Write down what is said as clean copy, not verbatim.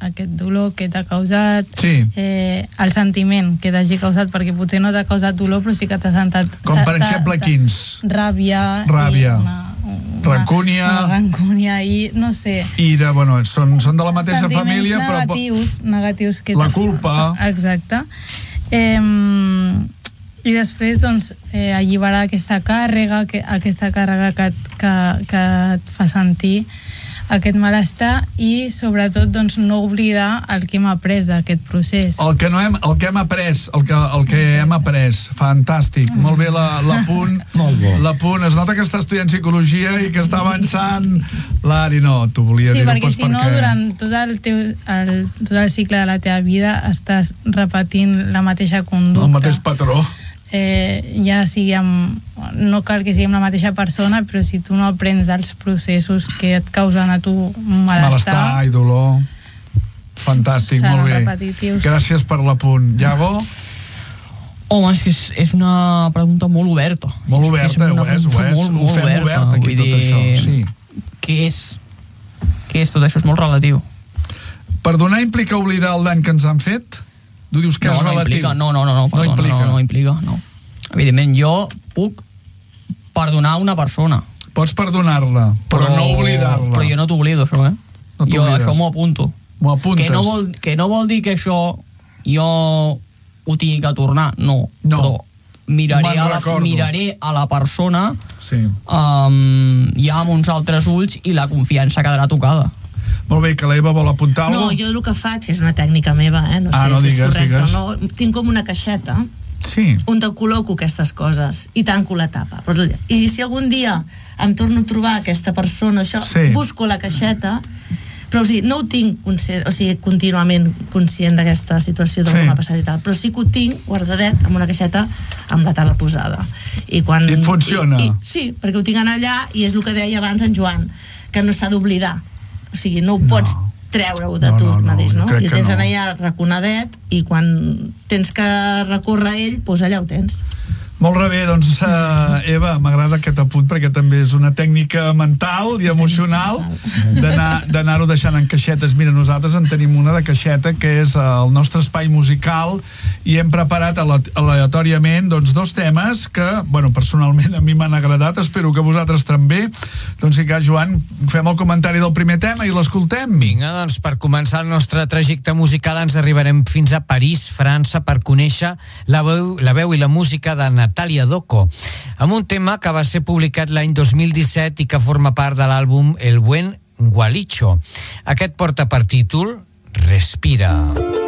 aquest dolor que t'ha causat, sí. El sentiment que t'hagi causat, perquè potser no t'ha causat dolor, però sí que t'ha sentat... Com per exemple quins? Ràbia. Rancúnia i no sé... Ira, bueno, són de la mateixa família, però... Negatius que... La culpa. Exacte. I després, doncs, alliberar aquesta càrrega que et fa sentir aquest malestar i, sobretot, doncs, no oblidar el que hem après d'aquest procés. El que hem après, fantàstic. Molt bé l'apunt. L'apunt, es nota que està estudiant psicologia i que està avançant. L'Ari no, t'ho volia dir. Sí, perquè si no, durant tot el cicle de la teva vida estàs repetint la mateixa conducta. El mateix patró. Ja sigui no cal que siguem la mateixa persona, però si tu no aprens dels processos que et causen a tu malestar i dolor, fantàstic, molt bé, repetitius. Gràcies per l'apunt. Iago? Home, és que és una pregunta molt oberta. Molt oberta, ho és, ho fem obert aquí tot això, sí. Què és tot això? És molt relatiu. Perdonar implica oblidar el dany que ens han fet? Tu dius que és relatiu. No implica. Evidentment, jo puc perdonar una persona. Pots perdonar-la, però no oblidar-la. Però jo no t'oblido, això, Jo això m'ho apunto. M'ho apuntes. Que no vol dir que això jo ho tingui que tornar, no. Però miraré a la persona ja amb uns altres ulls i la confiança quedarà tocada. Molt bé, que l'Eva vol apuntar alguna cosa? No, jo el que faig, que és una tècnica meva, no sé si és correcte o no, tinc com una caixeta on te col·loco aquestes coses i tanco la tapa. I si algun dia em torno a trobar aquesta persona, busco la caixeta, però no ho tinc contínuament conscient d'aquesta situació de com m'ha passat i tal, però sí que ho tinc guardadet en una caixeta amb la tapa posada. I et funciona? Sí, perquè ho tinc allà i és el que deia abans en Joan, que no s'ha d'oblidar. O sigui, no ho pots treure-ho de tu mateix, no? I ho tens allà raconadet i quan tens que recórrer a ell, doncs allà ho tens. Molt bé, doncs, Eva, m'agrada aquest apunt perquè també és una tècnica mental i emocional d'anar-ho deixant en caixetes. Mira, nosaltres en tenim una de caixeta que és el nostre espai musical i hem preparat aleatòriament dos temes que, bueno, personalment a mi m'han agradat, espero que vosaltres també. Doncs sí que, Joan, fem el comentari del primer tema i l'escoltem. Vinga, doncs per començar el nostre trajecte musical ens arribarem fins a París, França, per conèixer la veu i la música de Natalia Doco, amb un tema que va ser publicat l'any 2017 i que forma part de l'àlbum El Buen Gualicho. Aquest porta per títol Respira.